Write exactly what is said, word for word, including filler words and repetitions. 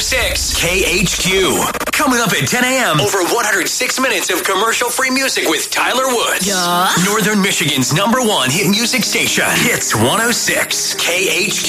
six K H Q. Coming up at ten a.m. Over one hundred six minutes of commercial-free music with Tyler Woods. Yeah. Northern Michigan's number one hit music station. Hits one oh six K H Q.